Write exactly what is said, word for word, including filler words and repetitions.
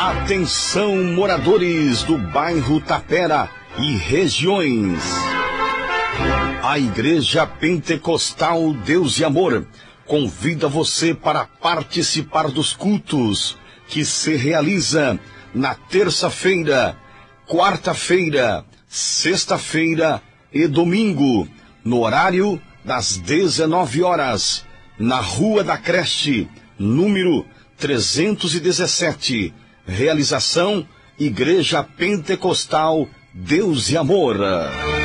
Atenção, moradores do bairro Tapera e regiões. A Igreja Pentecostal Deus e Amor convida você para participar dos cultos que se realiza na terça-feira, quarta-feira, sexta-feira e domingo, no horário das dezenove horas, na Rua da Creche, número trezentos e dezessete. Realização Igreja Pentecostal Deus e Amor.